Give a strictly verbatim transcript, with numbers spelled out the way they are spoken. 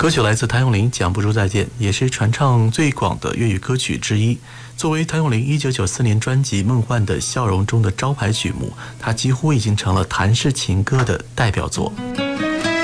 歌曲来自谭咏麟，《讲不出再见》，也是传唱最广的粤语歌曲之一。作为谭咏麟一九九四年专辑《梦幻的笑容》中的招牌曲目，它几乎已经成了谭氏情歌的代表作。